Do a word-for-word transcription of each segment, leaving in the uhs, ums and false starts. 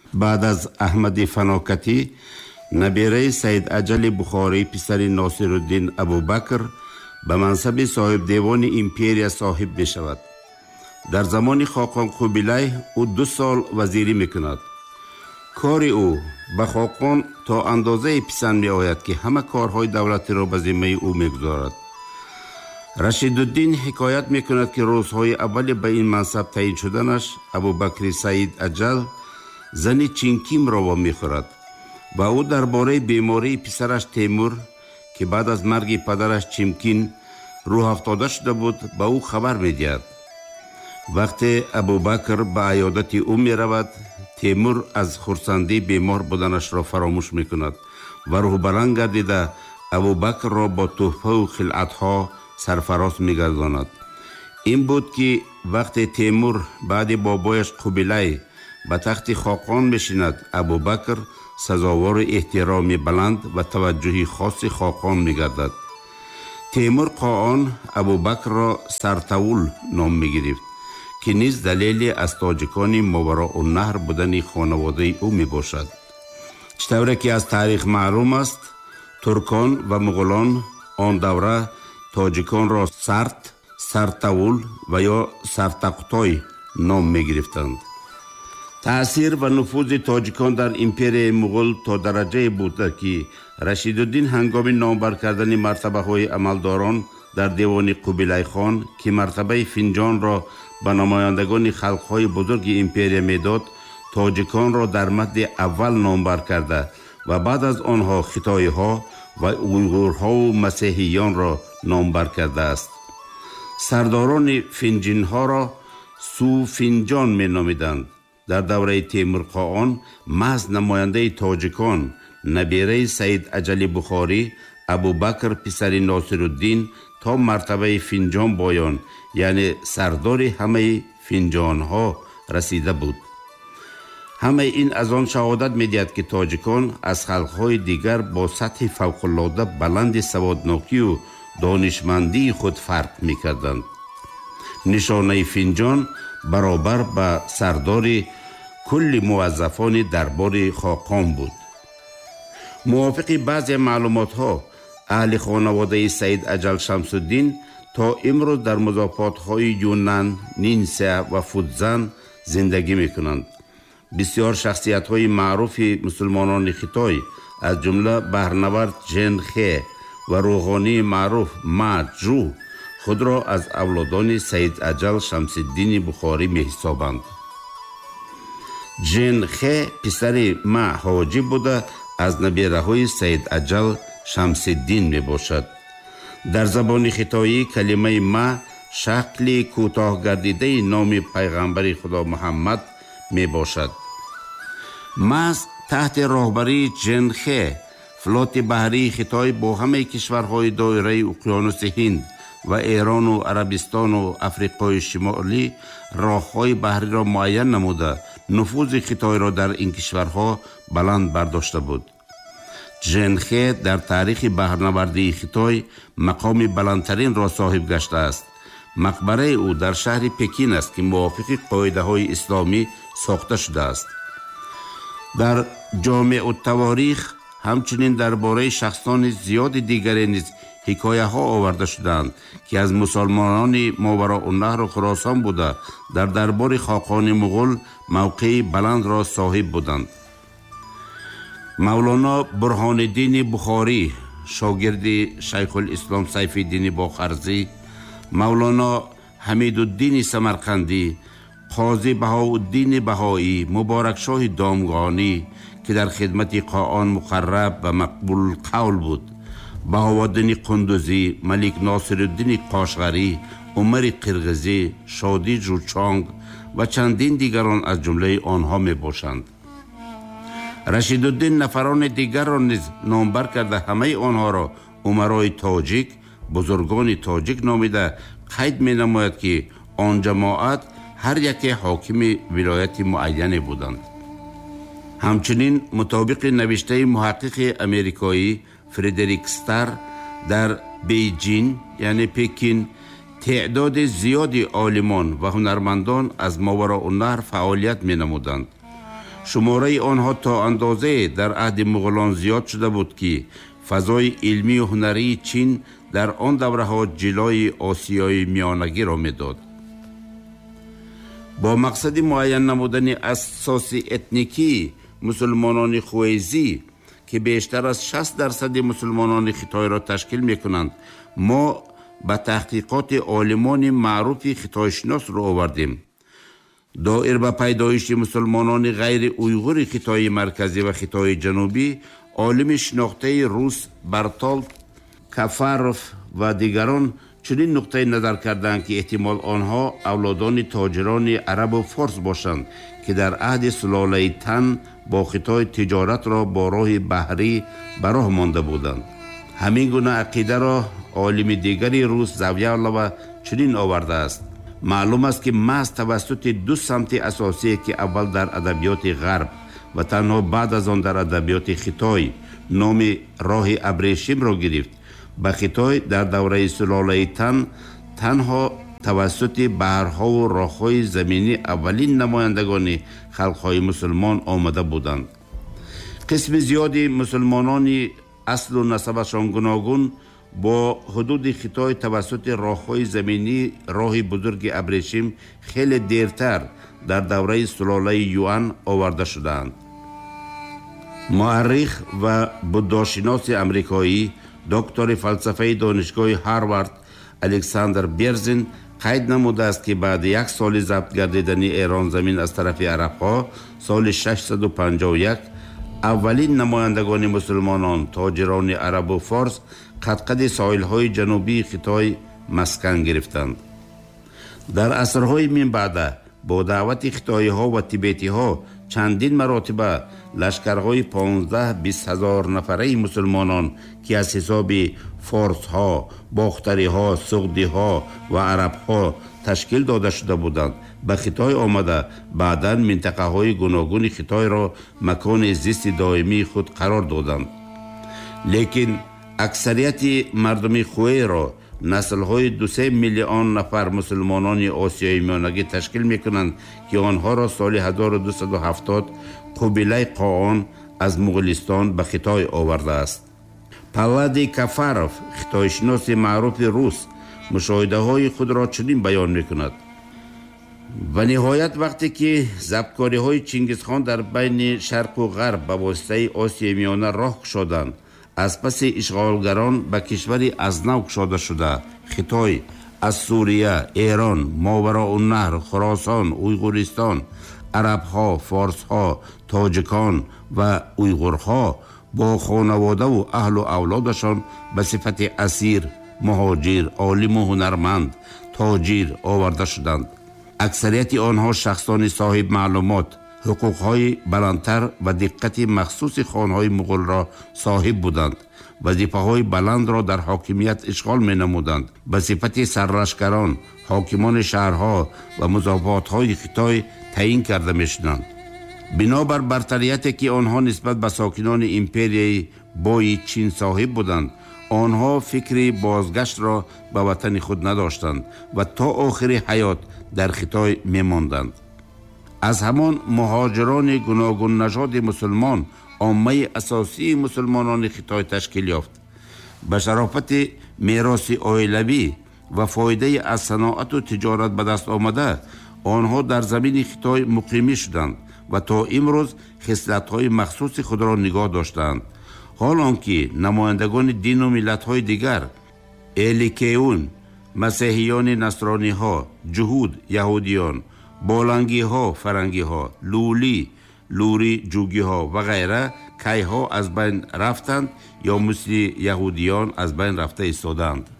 بعد از احمد فناکتی نبیره سید اجل بخاری پسر ناصرالدین ابوبکر به منصب صاحب دیوان ایمپریا صاحب می شود. در زمان خاقان قبیله او دو سال وزیری می کند. کار او به خاقان تا اندازه پسند می آید که همه کارهای دولتی را به ذمه او می گذارد. رشیدالدین حکایت می کند که روزهای اول به این منصب تعیین شدنش ابوبکر سید اجل زنی چینکیم را می خورد و او درباره بیماری پسرش تیمور که بعد از مرگ پدرش چیمکین روح افتاده شده بود به او خبر می دهد. وقتی ابوبکر به عیادت او می رود، تیمور از خرسندی بیمار بودنش را فراموش می کند و روح بلند گردیده ابوبکر را با تحفه و خلعتها سرفراز می گرداند. این بود که وقتی تیمور بعد بابایش قبیله به تخت خاقان می شیند، ابوبکر سزاوار احترام بلند و توجه خاص خاقان می گردد. تیمور قاآن ابوبکر را سرتول نام می گرفت که نیز دلیلی از تاجکان ماوراء النهر بودن خانواده او می باشد. چطوره که از تاریخ معلوم است، ترکان و مغولان آن دوره تاجکان را سرت، سرتول و یا سرتقطای نام می گرفتند. تأثیر و نفوذ تاجکان در امپرای مغول تا درجه بوده که رشیدالدین هنگام نامبر کردن مرتبه های عملداران در دیوان قبیله خان که مرتبه فنجان را به نمایندگان خلق های بزرگ امپریا میداد، تاجکان را در مد اول نامبر کرده و بعد از آنها خیتای ها و اویغورها و مسیحیان را نامبر کرده است. سرداران فنجین ها را سو فنجان می نامیدند. در دوره تیمور قاآن محض نماینده تاجکان نبیره سید اجل بخاری ابوبکر پسر ناصرالدین تا مرتبه فنجان بایان یعنی سردار همه فنجان ها رسیده بود. همه این از آن شهادت می دهد که تاجکان از خلق های دیگر با سطح فوق العاده بلند سوادناکی و دانشمندی خود فرق می کردند. نشانه فنجان برابر با سردار کل موظفان دربار خاقان بود. موافق بعضی معلومات ها، اهل خانواده سید اجل شمس الدین تا امروز در مضافات های یونان، نینسه و فودزن زندگی می کنند. بسیار شخصیت های معروف مسلمانان خیتای از جمله بهرنورد جن خه و روحانی معروف ما جو خود را از اولادان سید اجل شمس الدین بخاری می حسابند. جن خه پسر ما حاجی بوده از نبیره های سید اجل شمس الدین می باشد. در زبان خیتایی کلمه ما شکل کوتاه گردیده نام پیغمبر خدا محمد می باشد. ماز تحت راهبری جن خه فلوت بحری خیتای با همه کشورهای دایره اقیانوس هند و ایران و عربستان و افریقای شمالی راههای بحری را معین نموده نفوذ خیتای را در این کشورها بلند برداشته بود. جنخه در تاریخ بحرنوردی خیتای مقام بلندترین را صاحب گشته است. مقبره او در شهر پکین است که موافق قاعده های اسلامی ساخته شده است. در جامع التواریخ همچنین درباره شخصان زیاد دیگری نیز حکایه ها آورده شدند که از مسلمانان ماوراء النهر و خراسان بوده در دربار خاقان مغول موقع بلند را صاحب بودند. مولانا برهان الدین بخاری شاگرد شیخ الاسلام سیف الدین باخرزی، مولانا حمید الدین سمرقندی، قاضی بهاءالدین بهایی، مبارک شاه دامغانی که در خدمت قاآن مقرب و مقبول قول بود، بهاءالدین قندوزی، ملک ناصرالدین قاشغری، عمر قرغزی، شادی جوچانگ و چندین دیگران از جمله آنها می باشند. رشیدالدین نفران دیگر را نیز نامبر کرده همه آنها را امرای تاجیک، بزرگان تاجیک نامیده قید می نماید که آن جماعت هر یک حاکم ولایت معینی بودند. همچنین مطابق نوشته محقق امریکایی فردریک استر در بیجین یعنی پکین تعداد زیادی عالمان و هنرمندان از ماوراء النهر فعالیت می نمودند. شماره آنها تا اندازه در عهد مغولان زیاد شده بود که فضای علمی و هنری چین در آن دوره ها جلوی آسیای میانگی را میداد. با مقصد معین نمودن اساس اتنیکی مسلمانان خویزی که بیشتر از شصت درصد مسلمانان خطای را تشکیل می کنند، ما به تحقیقات عالمان معروف خطای شناس را آوردیم. دایر به پیدایش مسلمانان غیر اویغور خطای مرکزی و خطای جنوبی، عالم شناخته روس برتالت کفاروف و دیگران چنین نقطه نظر کردند که احتمال آنها اولادان تاجران عرب و فارس باشند که در عهد سلاله تن با خطای تجارت را با راه بحری به راه مانده بودند. همین گونه عقیده را عالم دیگری روس زاویالوف چنین آورده است: معلوم است که محض توسط دو سمت اساسی که اول در ادبیات غرب و تنها بعد از آن در ادبیات خطای نام راه ابریشم را گرفت، به خطای در دوره سلاله تن تنها توسط بحرها و راههای زمینی اولین نمایندگان خلقهای مسلمان آمده بودند. قسم زیادی مسلمانان اصل و نسبشان گوناگون با حدود خطای توسط راههای زمینی راه بزرگ ابریشم خیلی دیرتر در دوره سلاله یوان آورده شدند. مورخ و بوداشناس امریکایی دکتر فلسفه دانشگاه هاروارد الکساندر بیرزین قید نموده است که بعد یک سال ضبط گردیدن ایران زمین از طرف عرب‌ها سال ششصد و پنجاه و یک اولین نمایندگان مسلمانان تاجران عرب و فارس قد ساحل‌های جنوبی خطای مسکن گرفتند. در عصرهای من بعد با دعوت خطایی‌ها و تیبتی‌ها چندین مراتبه لشکرهای پانزده بیست هزار نفره مسلمانان که از حساب فارس ها، باختری ها، سغدی ها و عرب ها تشکیل داده شده بودند به خطای آمده بعداً منطقه های گوناگون خطای را مکان زیست دائمی خود قرار دادند. لیکن اکثریت مردم خوی را نسل های دو سه میلیون نفر مسلمانان آسیای میانگی تشکیل می کنند که آنها را سال هزار و دویست و هفتاد قبیله قاآن از مغولستان به خطای آورده است. پولادی کفاروف خطایشناس معروف روس مشاهده های خود را چنین بیان می کند: و نهایت وقتی که ضبطکاری های چنگیزخان در بین شرق و غرب به واسطه آسیای میانه راه گشادند، از پس اشغالگران به کشوری از نو گشاده شده خطای از سوریه، ایران، ماوراءالنهر، خراسان، اویغورستان، عرب‌ها، فارس‌ها، تاجکان و اویغورها با خانواده و اهل و اولادشان به صفت اسیر، مهاجر، عالم و هنرمند، تاجر آورده شدند. اکثریت آنها شخصان صاحب معلومات، حقوق‌های بلندتر و دقت مخصوص خانهای مغول را صاحب بودند. وظیفه‌های بلند را در حاکمیت اشغال می‌نمودند. به صفت سرلشکران، حاکمان شهرها و مضافات‌های خطای تعیین کرده می‌شدند. بنابر برتریتی که آنها نسبت به ساکنان امپریای بای چین صاحب بودند، آنها فکری بازگشت را به وطن خود نداشتند و تا آخر حیات در خطای می‌ماندند. از همان مهاجران گوناگون نژاد مسلمان عامه اساسی مسلمانان خطای تشکیل یافت. به شرافت میراث عائلوی و فایده از صناعت و تجارت به دست آمده آنها در زمین خطای مقیمی شدند و تا امروز خصلت‌های مخصوص خود را نگاه داشتند. حالانکه نمایندگان دین و ملت‌های دیگر، الیکیون، مسیحیان نصرانی ها، جهود یهودیان، بالنگی ها فرنگی ها، لولی لوری جوگی ها و غیره کی ها از بین رفتند یا مثل یهودیان از بین رفته ایستادند.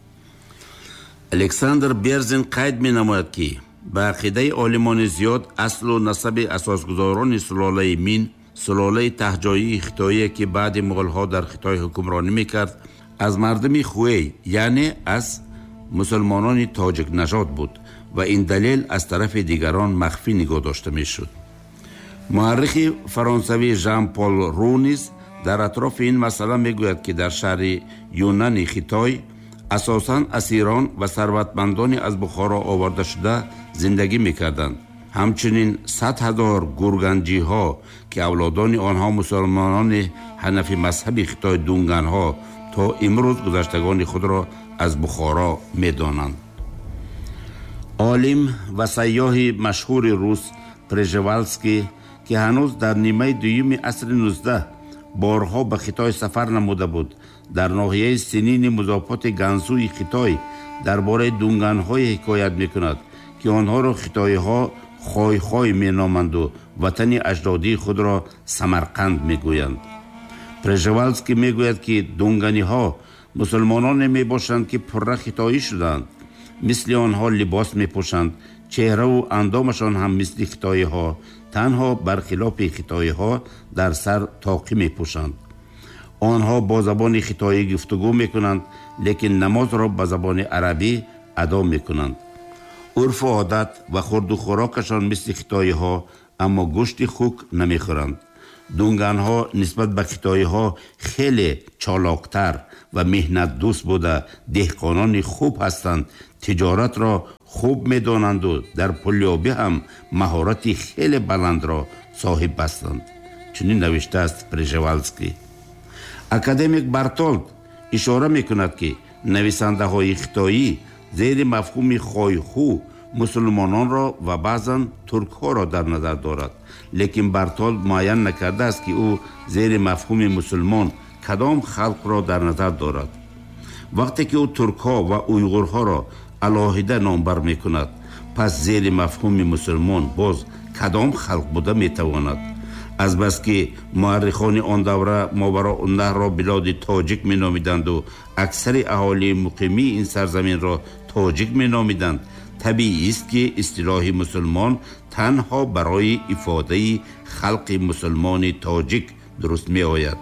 الکساندر بیرزین قید می نماید که به عقیده عالمان زیاد اصل و نسب اساسگذاران سلاله مین، سلاله تهجایی خطایی که بعد مغول ها در خطای حکمرانی میکرد، از مردم خوی یعنی از مسلمانان تاجک نژاد بود و این دلیل از طرف دیگران مخفی نگاه داشته میشد. مورخ فرانسوی ژان پل رونیز در اطراف این مسئله میگوید که در شهر یونان خطای اساساً اسیران و ثروتمندان از بخارا آورده شده زندگی میکردند. ҳамчунин сад ҳазор гурганҷиҳо ки авлодони онҳо мусулмонони ҳанафи мазҳаби Хитой дунганҳо то имрӯз гузаштагони худро аз Бухоро медонанд. олим ва сайёҳи машҳури рус Прежевалский ки ҳанӯз дар нимаи дуюми асри нуздаҳ борҳо ба Хитой сафар намуда буд, дар ноҳияи синини музофоти Ганзуи Хитой дар бораи дунганҳое ҳикоят мекунад ки онҳоро хитоиҳо хой-хой меноманду ватани аҷдодии худро Самарқанд мегӯянд. Прежевалский мегӯяд ки дунганиҳо мусулмононе мебошанд ки пурра хитоӣ шуданд. мисли онҳо либос мепӯшанд, чеҳраву андомашон ҳам мисли хитоиҳо, танҳо бархилофи хитоиҳо дар сар тоқӣ мепӯшанд. онҳо бо забони хитоӣ гуфтугӯ мекунанд, лекин намозро ба забони арабӣ адо мекунанд. урфу одат ва хурду хӯрокашон мисли хитоиҳо, аммо гӯшти хук намехӯранд. дунганҳо нисбат ба хитоиҳо хеле чолоктар ва меҳнатдӯст буда деҳқонони хуб ҳастанд, тиҷоратро хуб медонанду дар пулёбӣ ҳам маҳорати хеле баландро соҳиб ҳастанд. чунин навиштааст Прежевалский. академик Бартолд ишора мекунад ки нависандаҳои хитоӣ зери мафҳуми хойхӯ мусулмононро ва баъзан туркҳоро дар назар дорад, лекин Бартолд муайян накардааст ки ӯ зери мафҳуми мусулмон кадом халқро дар назар дорад. вақте ки ӯ туркҳо ва уйғурҳоро алоҳида номбар мекунад, пас зери мафҳуми мусулмон боз кадом халқ буда метавонад? азбаски муаррихони он давра мовароуннаҳрро билоди тоҷик меномиданду аксари аҳолии муқимии ин сарзаминро тоҷик меномиданд, табиист ки истилоҳи мусулмон танҳо барои ифодаи халқи мусулмони тоҷик дуруст меояд.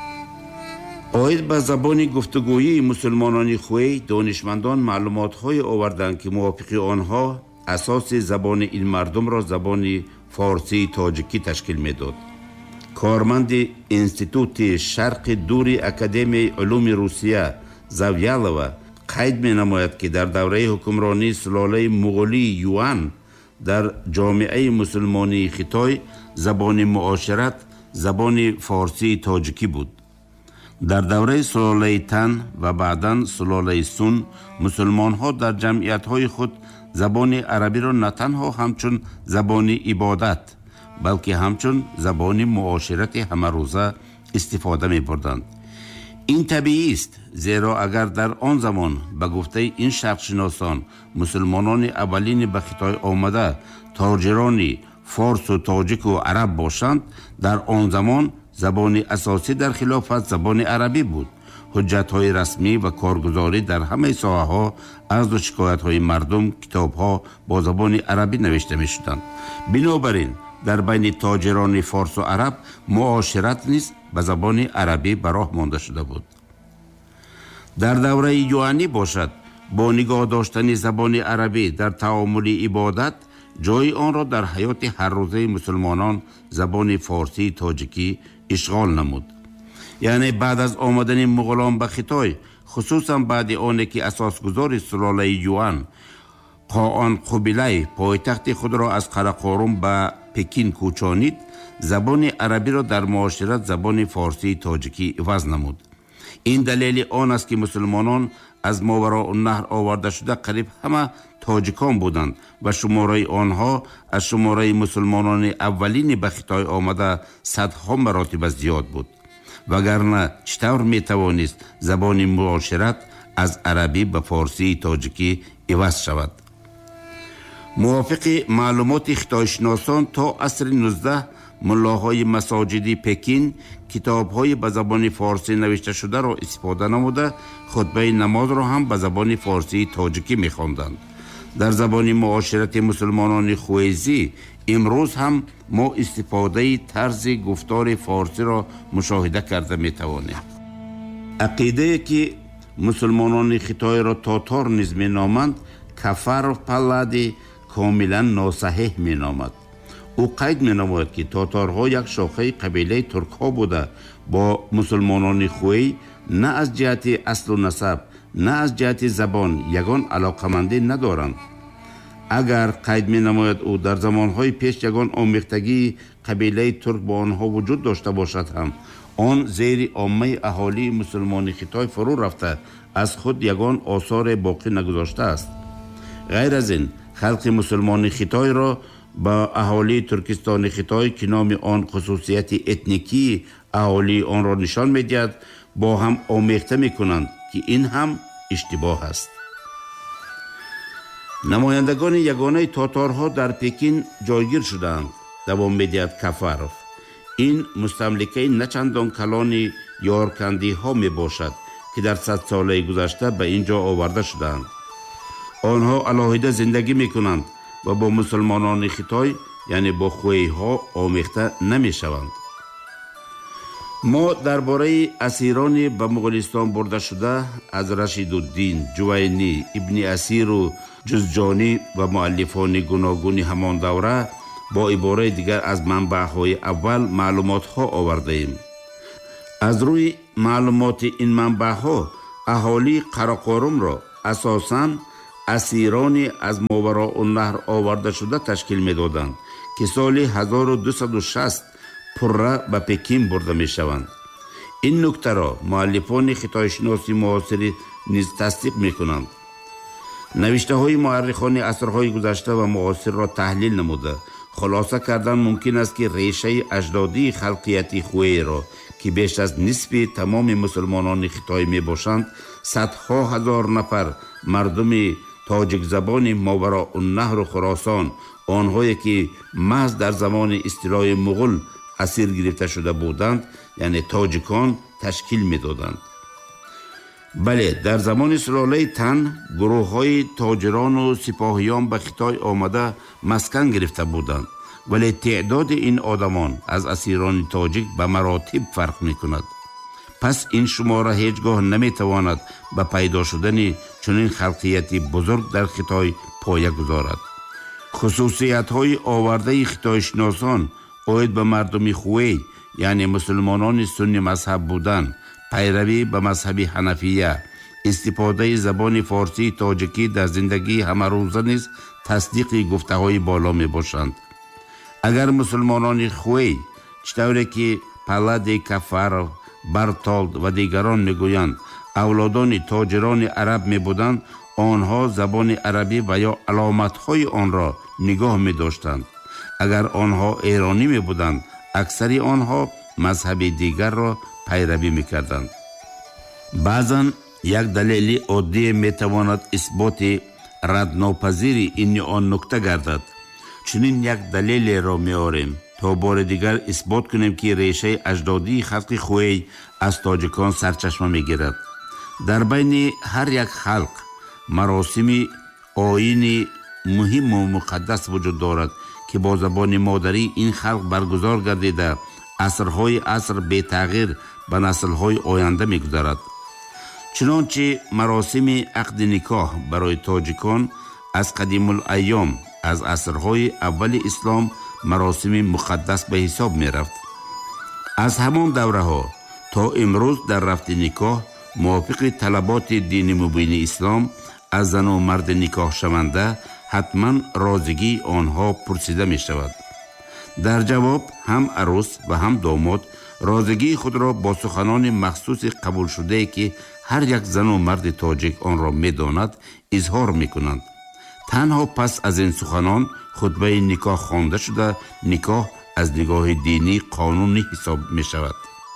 оид ба забони гуфтугӯии мусулмонони хуэй донишмандон маълумотҳое оварданд ки мувофиқи онҳо асоси забони ин мардумро забони форсии тоҷикӣ ташкил медод. корманди институти шарқи дури Академияи улуми Русия Завьялова қайд менамояд ки дар давраи ҳукмронии сулолаи муғулии Юан дар ҷомеаи мусулмонии Хитой забони муошират забони форсии тоҷикӣ буд. дар давраи сулолаи Тан ва баъдан сулолаи Сун мусулмонҳо дар ҷамъиятҳои худ забони арабиро на танҳо ҳамчун забони ибодат, балки ҳамчун забони муоширати ҳамарӯза истифода мебурданд. ин табиист, зеро агар дар он замон ба гуфтаи ин шарқшиносон мусулмонони аввалини ба Хитой омада тоҷирони форсу тоҷику араб бошанд, дар он замон забони асосӣ дар хилофат забони арабӣ буд. ҳуҷҷатҳои расмӣ ва коргузорӣ дар ҳамаи соҳаҳо, азду шикоятҳои мардум, китобҳо бо забони арабӣ навишта мешуданд. бинобар ин дар байни тоҷирони форсу араб муошират низ ба забони арабӣ ба роҳ монда шуда буд. дар давраи юанӣ бошад, бо нигоҳ доштани забони арабӣ дар таомули ибодат, ҷои онро дар ҳаёти ҳаррӯзаи мусулмонон забони форсии тоҷикӣ ишғол намуд. яъне баъд аз омадани муғулон ба Хитой, хусусан баъди оне ки асосгузори сулолаи Юан Қоон Қубилай пойтахти худро аз Қарақорум ба Пекин кӯчонид, забони арабиро дар муошират забони форсии тоҷикӣ иваз намуд. ин далели он аст ки мусулмонон аз мовароуннаҳр оварда шуда қариб ҳама тоҷикон буданд ва шумораи онҳо аз шумораи мусулмонони аввалини ба Хитой омада садҳо маротиба зиёд буд. вагарна чӣ тавр метавонист забони муошират аз арабӣ ба форсии тоҷикӣ иваз шавад? мувофиқи маълумоти хитойшиносон то асри нуздаҳ муллоҳои масоҷиди Пекин китобҳои ба забони форсӣ навишташударо истифода намуда хутбаи намозро ҳам ба забони форсии тоҷикӣ мехонданд. дар забони муоширати мусулмонони хуэзӣ имрӯз ҳам мо истифодаи тарзи гуфтори форсиро мушоҳида карда метавонем. ақидае ки мусулмонони Хитойро тотор низ меноманд Кафаров Паллади комилан носаҳеҳ меномад. ӯ қайд менамояд ки тоторҳо як шохаи қабилаи туркҳо буда бо мусулмонони хуэй на аз ҷиҳати аслу насаб, на аз ҷиҳати забон ягон алоқамандӣ надоранд. اگر قید می نماید او در زمانهای پیش یگان آمیختگی قبیله ترک با آنها وجود داشته باشد هم آن زیر عامه اهالی مسلمان خطای فرو رفته از خود یگان آثار باقی نگذاشته است. غیر از این خلق مسلمان خطای را با اهالی ترکستان خطای که نام آن خصوصیت اتنیکی اهالی آن را نشان می دهد با هم آمیخته می کنند که این هم اشتباه است. نمایندگان یگانه تاتارها در پکین جایگیر شدند. دوام می دهد کفاروف. این مستملکه نچندان کلان یارکندی ها می باشد که در صد ساله گذشته به اینجا آورده شدند. آنها علاهیده زندگی می کنند و با مسلمانان خطای یعنی با خوی ها آمیخته نمی شوند. ما درباره اسیران به مغولستان برده شده از رشیدالدین، جوینی، ابن اسیر و جزجانی و مؤلفان گوناگون همان دوره با عباره دیگر از منبع‌های اول معلومات ها آورده ایم. از روی معلومات این منبع‌ها اهالی قراقرم را اساساً اسیرانی از ماوراء النهر آورده شده تشکیل می دادند که سال هزار و دویست و شصت پره به پکین برده می شوند. این نکته را مؤلفان خطایشناسی معاصر نیز تصدیق می کنند. نوشته های مورخان عصرهای گذشته و معاصر را تحلیل نموده خلاصه کردن ممکن است که ریشه اجدادی خلقیتی خوی را که بیش از نصف تمام مسلمانان خطای می باشند صدها هزار نفر مردم تاجیک زبان ماوراء النهر و خراسان آنهایی که محض در زمان استیلای مغول اسیر گرفته شده بودند یعنی تاجیکان تشکیل می دادند. بله در زمان سلاله تن گروه های تاجران و سپاهیان به خطای آمده مسکن گرفته بودند ولی تعداد این آدمان از اسیران تاجیک به مراتب فرق می کند. پس این شماره هیچگاه نمی تواند به پیدا شدن چنین خلقیتی بزرگ در خطای پایه گذارد. خصوصیت های آورده خطای شناسان آید به مردم خوی یعنی مسلمانان سنی مذهب بودن، پیروی به مذهب حنفیه، استفاده زبان فارسی تاجیکی در زندگی همه روزه نیز تصدیق گفته های بالا می باشند. اگر مسلمانان خوی چطوری که پلد کفر، برتالد و دیگران می گویند اولادان تاجران عرب می بودند آنها زبان عربی و یا علامت های آن را نگاه می داشتند. اگر آنها ایرانی می بودند اکثری آنها مذهب دیگر را پیروی می کردند. بعضا یک دلیل عادی می تواند اثبات ردناپذیر این آن نکته گردد. چنین یک دلیل را می آوریم تا بار دیگر اثبات کنیم که ریشه اجدادی خلق خوی از تاجیکان سرچشمه می گیرد. در بین هر یک خلق مراسم آیینی مهم و مقدس وجود دارد که با زبان مادری این خلق برگزار گردیده عصرهای عصر بی تغییر به نسلهای آینده می گذارد. چنانچه مراسم عقد نکاح برای تاجیکان از قدیم الایام از عصرهای اول اسلام مراسم مقدس به حساب می رفت. از همان دوره ها تا امروز در رفت نکاح موافق طلبات دین مبین اسلام از زن و مرد نکاح شونده حتما رازگی آنها پرسیده می شود. در جواب هم عروس و هم داماد رازگی خود را با سخنان مخصوص قبول شده که هر یک زن و مرد تاجیک آن را می داند اظهار می کنند. تنها پس از این سخنان خطبه نکاح خوانده شده نکاح از نگاه دینی قانونی حساب می شود.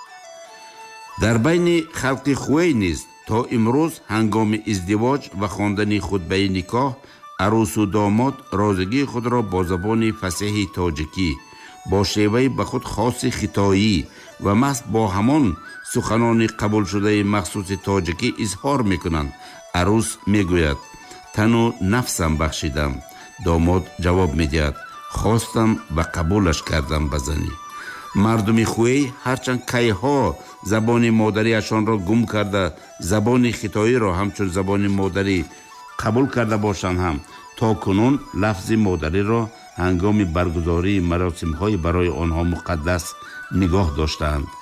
در بین خلق خوی نیز تا امروز هنگام ازدواج و خواندن خطبه نکاح عروس و داماد رازگی خود را با زبان فصیح تاجیکی با شیوه به خود خاص خطایی و محض با همان سخنان قبول شده مخصوص تاجیکی اظهار می کنند. عروس می گوید تن و نفسم بخشیدم. داماد جواب می دهد خواستم و قبولش کردم بزنی. مردم خوی هرچند کیها زبان مادریشان را گم کرده زبان خطایی را همچون زبان مادری قبول کرده باشند هم تا کنون لفظ مادری را هنگام برگزاری مراسم های برای آنها مقدس نگاه داشتند.